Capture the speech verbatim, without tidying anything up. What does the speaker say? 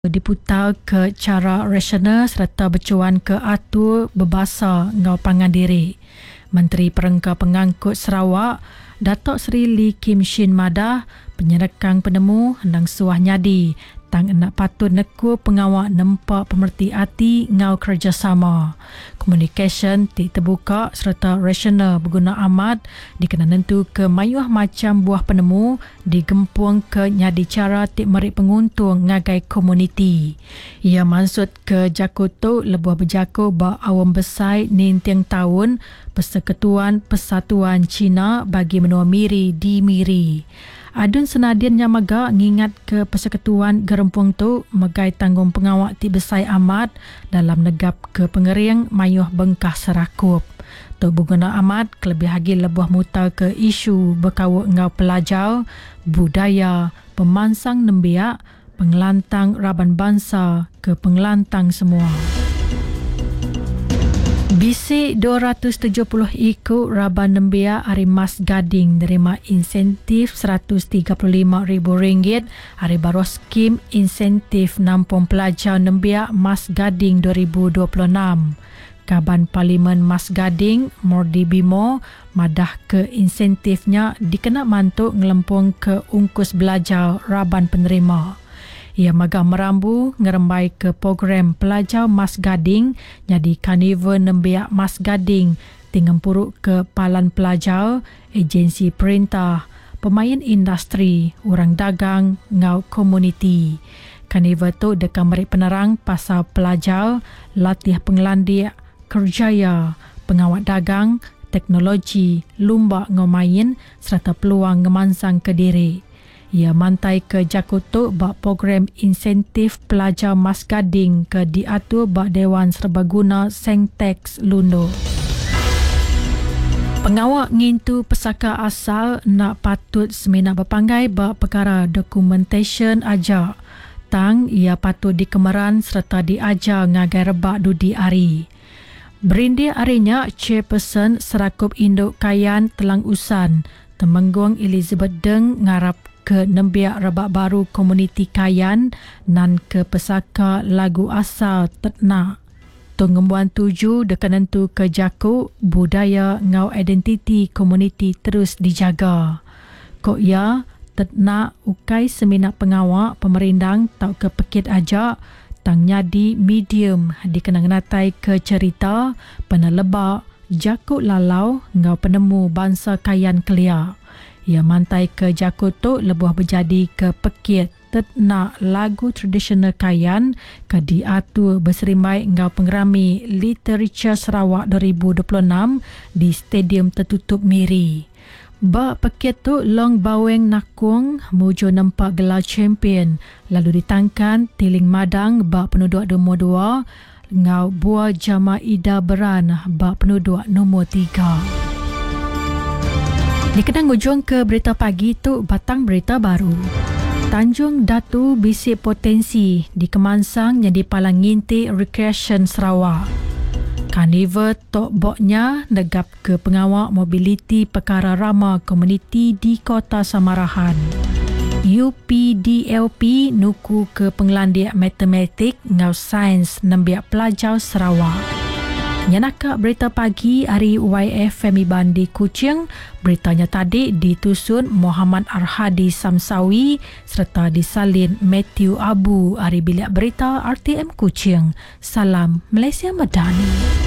diputar ke cara rasional serta bercuan ke atur berbahasa ngau pangan diri. Menteri Perengka Pengangkut Sarawak, Datuk Seri Lee Kim Shin Madah, penyerekang penemu hendang suah nyadi tang nak patut neku pengawak nempak pemerti hati ngau kerjasama. Communication ti terbuka serta rasional berguna amat dikena nentu ke mayuh macam buah penemu digempung ke nyadi cara ti merik penguntung ngagai komuniti. Ia maksud ke jakutu lebuh berjaku ba awam besai nintiang tahun Persekutuan Persatuan Cina bagi menua Miri di Miri. Adun senadian nyamaga ngingat ke persekutuan gerempung tu megai tanggung pengawak ti besai amat dalam negap ke pengering mayuh bengkah serakup. Tu berguna amat kelebih lagi lebuh muta ke isu berkawak ngau pelajar, budaya, pemansang nembiak, pengelantang raban bangsa ke pengelantang semua. Bisik dua ratus tujuh puluh ikut Raban Nembia Hari Mas Gading nerima insentif seratus tiga puluh lima ribu ringgit Hari Baru Skim Insentif Nampung Pelajar Nembia Mas Gading dua ribu dua puluh enam. Kaban Parlimen Mas Gading Mordi Bimo madah ke insentifnya dikena mantuk ngelempung ke ungkus belajar Raban penerima. Ia magah merambu ngerembai ke program pelajar Mas Gading jadi Carnival Nembiak Mas Gading tinggal puruk ke palan pelajar, agensi perintah, pemain industri, orang dagang, ngau komuniti. Carnival tu dekat merik penerang pasal pelajar, latih pengelandik, kerjaya, pengawat dagang, teknologi, lumba ngau main serta peluang ngemansang ke diri. Ia mantai ke jakutu bak program insentif pelajar Mas Gading ke diatur bak Dewan Serbaguna Sengtex Lundo. Pengawak ngintu pesaka asal nak patut semena berpanggai bak perkara documentation aja. Tang ia patut dikemeran serta diajar ngagai rebak dudi ari. Berindia arinya Chairperson Serakup Induk Kayan Telang Usan, Temenggung Elizabeth Deng ngarap ke nembiak rebak baru komuniti Kayan nan ke pesaka lagu asal Tetnak. Tunggembuan tuju dekat nentu ke jaku budaya ngau identiti komuniti terus dijaga. Kok ya Tetnak ukai seminat pengawak pemerindang tau ke pekit ajak tang nyadi medium dikenang natai ke cerita penelebak jakut lalau ngau penemu bangsa Kayan Kelia. Ia mantai ke jakutu lebuh berjadi ke pekit Tetnak lagu tradisional Kayan ke diatur berserimai ngau pengerami Literature Sarawak dua ribu dua puluh enam di Stadium Tertutup Miri. Ba pekit tu long baweng nakung mujo nampak gelar champion lalu ditangkan tiling madang ba penduduk nombor dua ngau buah jama Ida Beran ba penduduk nombor tiga. Dikenang ujung ke berita pagi tu batang berita baru. Tanjung Datu bisik potensi di Kemansang jadi palang nginti Recreation Sarawak. Carnival tok boknya negap ke pengawak mobiliti perkara ramah komuniti di Kota Samarahan. U P D L P nuku ke pengelandik matematik ngau sains nembiak pelajar Sarawak. Nyanaka berita pagi hari Y F Femi Bandi Kuching, beritanya tadi ditusun Muhammad Arhadi Samsawi serta disalin Matthew Abu hari bilik berita R T M Kuching. Salam Malaysia Madani.